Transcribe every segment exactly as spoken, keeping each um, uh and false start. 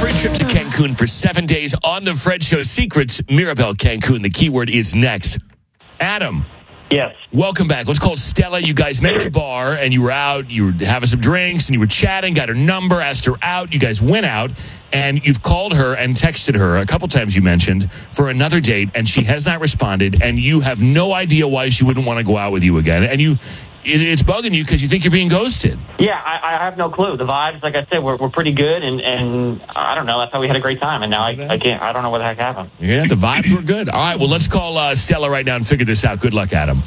free trip to Cancun for seven days on The Fred Show. Secrets, Mirabel Cancun. The keyword is next. Adam. Yes. Welcome back. Let's call Stella. You guys met at the bar, and you were out. You were having some drinks, and you were chatting, got her number, asked her out. You guys went out, and you've called her and texted her a couple times, you mentioned, for another date, and she has not responded, and you have no idea why she wouldn't want to go out with you again. And you, it, it's bugging you because you think you're being ghosted. Yeah, I, I have no clue. The vibes, like I said, were, were pretty good, and, and I don't know. That's how we had a great time, and now I, I can't. I don't know what the heck happened. Yeah, the vibes were good. All right, well, let's call uh, Stella right now and figure this out. Good luck, Adam.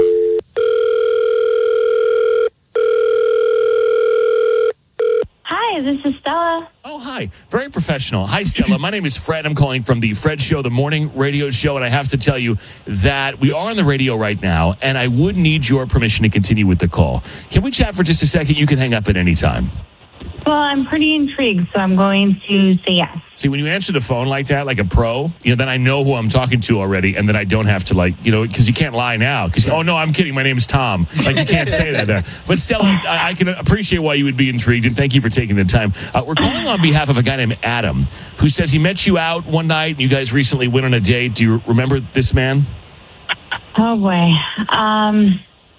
Hi, this is Stella. Oh, hi. Very professional. Hi, Stella. My name is Fred. I'm calling from the Fred Show, the morning radio show, and I have to tell you that we are on the radio right now, and I would need your permission to continue with the call. Can we chat for just a second? You can hang up at any time. Well, I'm pretty intrigued, so I'm going to say yes. See, when you answer the phone like that, like a pro, you know, then I know who I'm talking to already, and then I don't have to, like, you know, because you can't lie now. Because, oh, no, I'm kidding. My name's Tom. Like, you can't say that there. But Stella, I, I can appreciate why you would be intrigued, and thank you for taking the time. Uh, we're calling on behalf of a guy named Adam, who says he met you out one night, and you guys recently went on a date. Do you remember this man? Oh, boy. Um,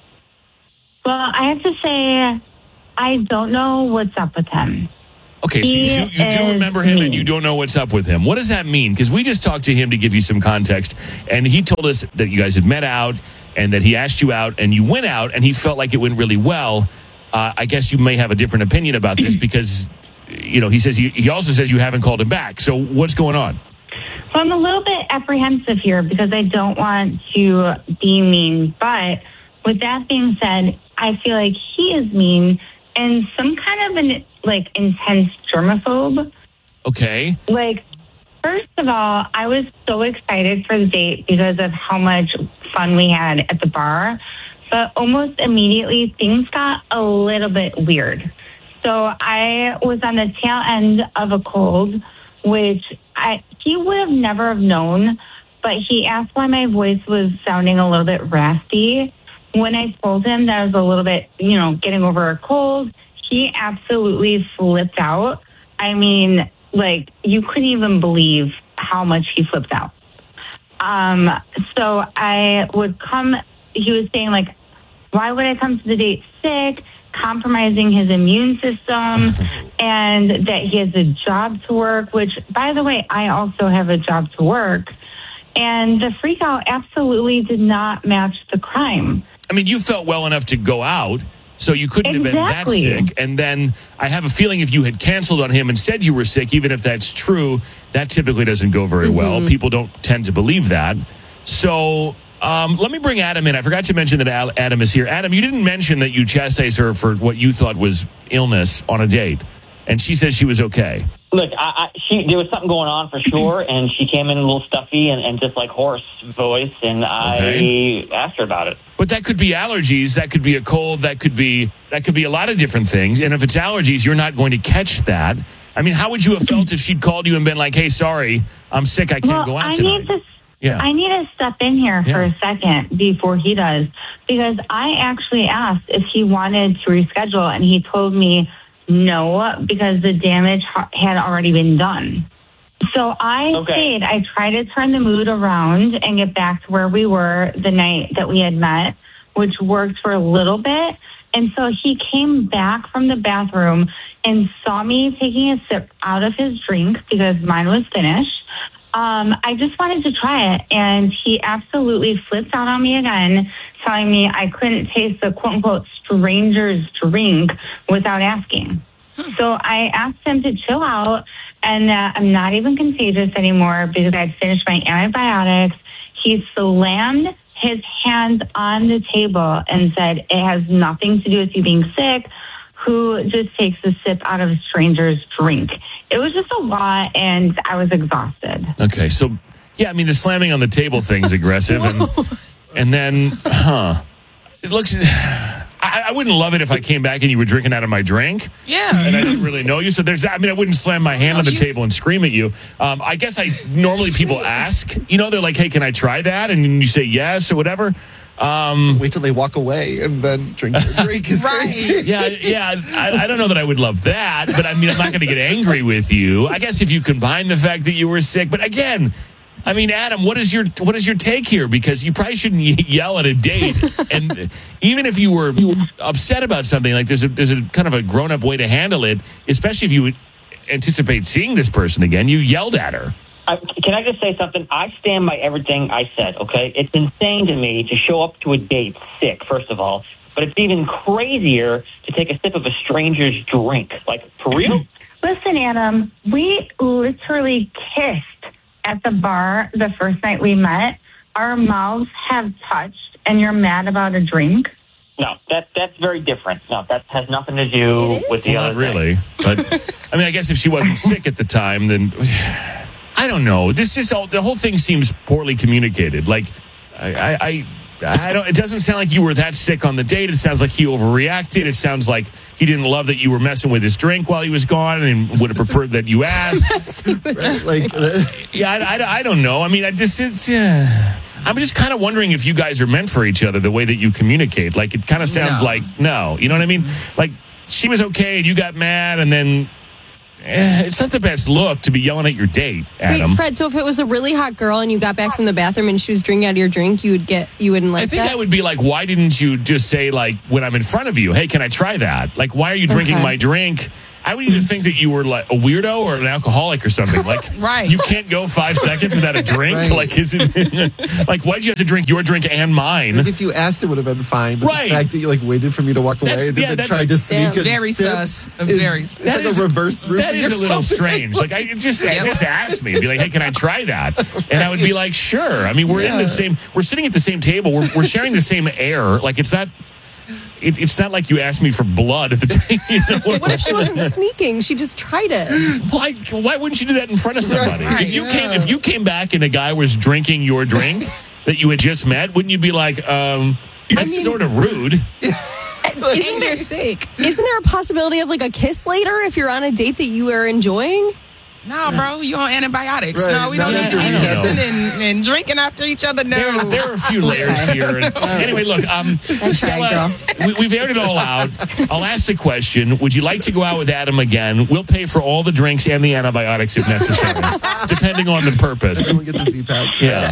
well, I have to say, I don't know what's up with him. Okay, so you do, you do remember him and you don't know what's up with him. What does that mean? Because we just talked to him to give you some context, and he told us that you guys had met out and that he asked you out and you went out and he felt like it went really well. Uh, I guess you may have a different opinion about this because, you know, he says he, he also says you haven't called him back. So what's going on? Well, I'm a little bit apprehensive here because I don't want to be mean. But with that being said, I feel like he is mean and some kind of an, like, intense germaphobe. Okay. Like, first of all, I was so excited for the date because of how much fun we had at the bar. But almost immediately, things got a little bit weird. So I was on the tail end of a cold, which I he would have never have known. But he asked why my voice was sounding a little bit raspy. When I told him that I was a little bit, you know, getting over a cold, he absolutely flipped out. I mean, like, you couldn't even believe how much he flipped out. Um, so I would come, he was saying, like, why would I come to the date sick, compromising his immune system, and that he has a job to work, which, by the way, I also have a job to work. And the freak out absolutely did not match the crime. I mean, you felt well enough to go out, so you couldn't Exactly. have been that sick. And then I have a feeling if you had canceled on him and said you were sick, even if that's true, that typically doesn't go very Mm-hmm. well. People don't tend to believe that. So um, let me bring Adam in. I forgot to mention that Al- Adam is here. Adam, you didn't mention that you chastised her for what you thought was illness on a date. And she says she was okay. Look, I, I, she there was something going on for sure, and she came in a little stuffy and, and just like hoarse voice, and Okay. I asked her about it. But that could be allergies. That could be a cold. That could be that could be a lot of different things. And if it's allergies, you're not going to catch that. I mean, how would you have felt if she'd called you and been like, "Hey, sorry, I'm sick. I can't well, go out I tonight." need to. Yeah. I need to step in here for Yeah. a second before he does, because I actually asked if he wanted to reschedule, and he told me no, because the damage ha- had already been done. So I Okay. stayed. I tried to turn the mood around and get back to where we were the night that we had met, which worked for a little bit. And so he came back from the bathroom and saw me taking a sip out of his drink because mine was finished. Um, I just wanted to try it, and he absolutely flipped out on me again, telling me I couldn't taste the quote-unquote stranger's drink without asking. So I asked him to chill out, and uh, I'm not even contagious anymore because I'd finished my antibiotics. He slammed his hands on the table and said, it has nothing to do with you being sick. Who just takes a sip out of a stranger's drink? It was just a lot, and I was exhausted. Okay, so yeah, I mean the slamming on the table thing's aggressive, and and then, huh? It looks. I, I wouldn't love it if I came back and you were drinking out of my drink. Yeah. And I didn't really know you. So there's, I mean, I wouldn't slam my hand on the table and scream at you. Um, I guess I normally people ask, you know, they're like, hey, can I try that? And you say yes or whatever. Um, Wait till they walk away and then drink their drink is Right. crazy. yeah, yeah. I, I don't know that I would love that, but I mean, I'm not going to get angry with you. I guess if you combine the fact that you were sick, but again, I mean, Adam, what is your what is your take here? Because you probably shouldn't ye- yell at a date, and even if you were upset about something, like there's a there's a kind of a grown up way to handle it, especially if you would anticipate seeing this person again. You yelled at her. I, can I just say something? I stand by everything I said, okay? It's insane to me to show up to a date sick, first of all, but it's even crazier to take a sip of a stranger's drink. Like, for real? Listen, Adam, we literally kissed at the bar the first night we met. Our mouths have touched, and you're mad about a drink? No, that that's very different. No, that has nothing to do with the Well, other not really, but I mean, I guess if she wasn't sick at the time, then I don't know. This just all the whole thing seems poorly communicated. Like, I, I, I, I don't. It doesn't sound like you were that sick on the date. It sounds like he overreacted. It sounds like he didn't love that you were messing with his drink while he was gone, and would have preferred that you asked. Right? Like, uh, Yeah, I, I, I don't know. I mean, I just it's. Uh, I'm just kind of wondering if you guys are meant for each other the way that you communicate. Like, it kind of sounds No. like no. You know what I mean? Like, she was okay, and you got mad, and then. Eh, it's not the best look to be yelling at your date, Adam. Wait, Fred, so if it was a really hot girl and you got back from the bathroom and she was drinking out of your drink, you would get, you wouldn't like I think that? I would be like, why didn't you just say, like, when I'm in front of you, hey, can I try that? Like, why are you drinking Okay. my drink? I would either think that you were like a weirdo or an alcoholic or something. Like, Right. you can't go five seconds without a drink. Right. Like, is it like why'd you have to drink your drink and mine? like if you asked, it would have been fine. But Right. the fact that you like waited for me to walk away That's- and yeah, then that's- tried to sneak Damn. a Very sip sus. is- Very- It's That like is- a reverse That roofing is or a little something. strange. Like, I just Yeah. just asked me, be like, hey, can I try that? And I would be like, sure. I mean, we're in Yeah. the same, we're sitting at the same table. We're we're sharing the same air. Like, it's not. It, it's not like you asked me for blood at the time. You know? What if she wasn't sneaking? She just tried it. Why, why wouldn't you do that in front of somebody? Right, if you yeah. came if you came back and a guy was drinking your drink that you had just met, wouldn't you be like, um, that's mean- sort of rude? And they're sick. Isn't there a possibility of like a kiss later if you're on a date that you are enjoying? No, bro, you on antibiotics. Right, No, we not don't need to be after we kissing and, and drinking after each other. No. There, there are a few layers here. And anyway, look, um, Stella, we, we've aired it all out. I'll ask the question: would you like to go out with Adam again? We'll pay for all the drinks and the antibiotics if necessary, depending on the purpose. Everyone gets a C PAP. Yeah.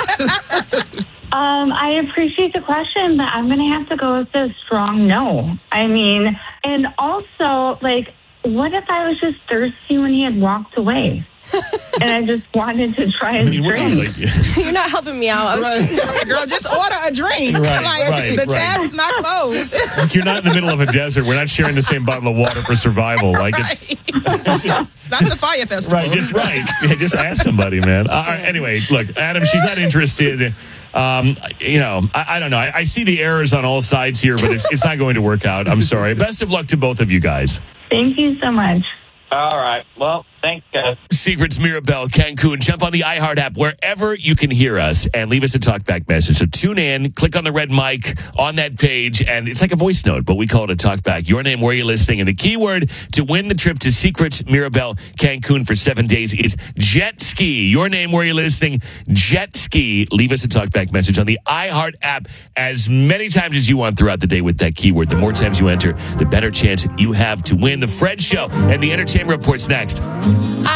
Um, I appreciate the question, but I'm going to have to go with a strong no. I mean, and also, like, what if I was just thirsty when he had walked away? And I just wanted to try his I mean, we're not drink. like, You're not helping me out. I was Girl, just order a drink. Right, like, right, the right. tab is not closed. like you're not in the middle of a desert. We're not sharing the same bottle of water for survival. Like it's It's not the fire festival. right, just right. Yeah, just ask somebody, man. Uh, all right, anyway, look, Adam, she's not interested. Um, you know, I, I don't know. I, I see the errors on all sides here, but it's it's not going to work out. I'm sorry. Best of luck to both of you guys. Thank you so much. All right. Well, thanks, guys. Secrets Mirabelle, Cancun. Jump on the iHeart app wherever you can hear us and leave us a talkback message. So tune in, click on the red mic on that page, and it's like a voice note, but we call it a talkback. Your name, where you're listening, and the keyword to win the trip to Secrets Mirabelle, Cancun for seven days is jet ski. Your name, where you're listening, jet ski. Leave us a talkback message on the iHeart app as many times as you want throughout the day with that keyword. The more times you enter, the better chance you have to win. The Fred Show and the Entertainment Report's next.